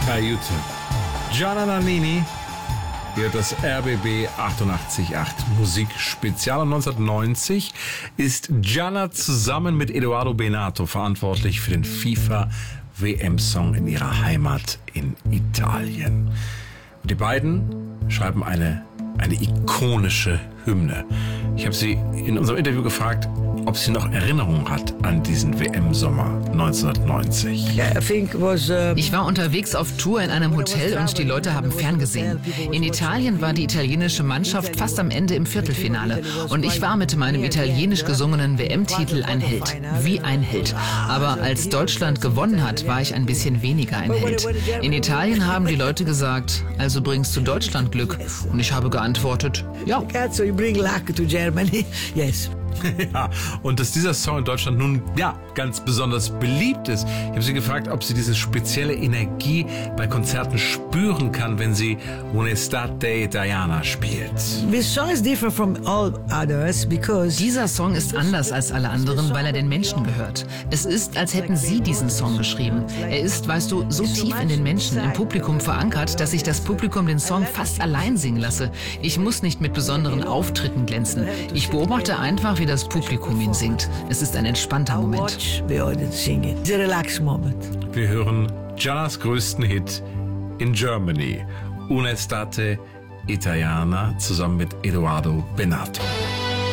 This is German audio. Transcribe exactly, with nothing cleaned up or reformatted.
Aiuto. Gianna Nannini, hier das R B B achtundachtzig Komma acht Musikspezial. neunzehnhundertneunzig ist Gianna zusammen mit Edoardo Bennato verantwortlich für den FIFA-W M-Song in ihrer Heimat in Italien. Und die beiden schreiben eine, eine ikonische Hymne. Ich habe sie in unserem Interview gefragt, ob sie noch Erinnerungen hat an diesen W M-Sommer neunzehnhundertneunzig. Ich war unterwegs auf Tour in einem Hotel und die Leute haben ferngesehen. In Italien war die italienische Mannschaft fast am Ende im Viertelfinale. Und ich war mit meinem italienisch gesungenen W M-Titel ein Held. Wie ein Held. Aber als Deutschland gewonnen hat, war ich ein bisschen weniger ein Held. In Italien haben die Leute gesagt, also bringst du Deutschland Glück. Und ich habe geantwortet, ja. Ja, und dass dieser Song in Deutschland nun ja ganz besonders beliebt ist. Ich habe sie gefragt, ob sie diese spezielle Energie bei Konzerten spüren kann, wenn sie Un'estate italiana spielt. Dieser Song ist anders als alle anderen, weil er den Menschen gehört. Es ist, als hätten sie diesen Song geschrieben. Er ist, weißt du, so tief in den Menschen, im Publikum verankert, dass ich das Publikum den Song fast allein singen lasse. Ich muss nicht mit besonderen Auftritten glänzen. Ich beobachte einfach, wie das Publikum ihn singt. Es ist ein entspannter Moment. Wir hören Giannas größten Hit in Germany, Un'estate italiana, zusammen mit Edoardo Bennato.